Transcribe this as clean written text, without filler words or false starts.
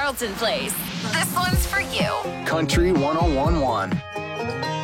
Carlton Place. This one's for you. Country 1011.